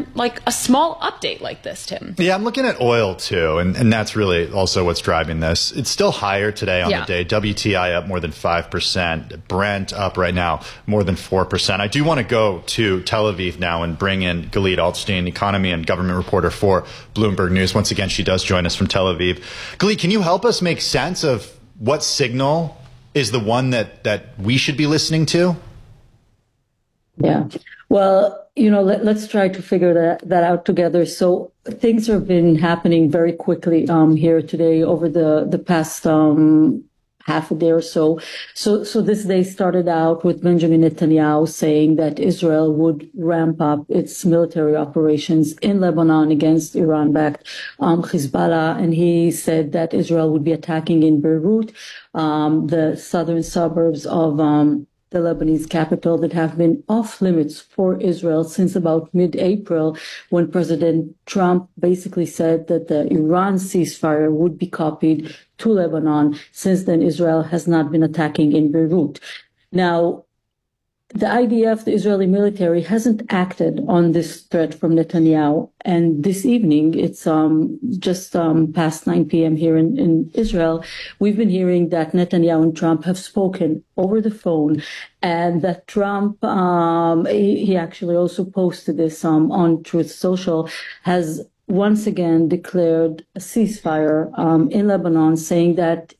a small update like this, Tim. Yeah, I'm looking at oil too, and that's really also what's driving this. It's still higher today on the day. WTI up more than 5%. Brent up right now more than 4%. I do want to go to Tel Aviv now and bring in Galit Altstein, economy and government reporter for Bloomberg News. Once again, she does join us from Tel Aviv. Galit, can you help us make sense of what signal is the one that we should be listening to? Yeah. Well, let's try to figure that out together. So things have been happening very quickly here today over the past half a day or so. So this day started out with Benjamin Netanyahu saying that Israel would ramp up its military operations in Lebanon against Iran-backed Hezbollah. And he said that Israel would be attacking in Beirut, the southern suburbs of the Lebanese capital that have been off limits for Israel since about mid-April, when President Trump basically said that the Iran ceasefire would be copied to Lebanon. Since then, Israel has not been attacking in Beirut. Now, the IDF, the Israeli military, hasn't acted on this threat from Netanyahu. And this evening, it's just past 9 p.m. here in Israel, we've been hearing that Netanyahu and Trump have spoken over the phone, and that Trump, he actually also posted this on Truth Social, has once again declared a ceasefire in Lebanon, saying that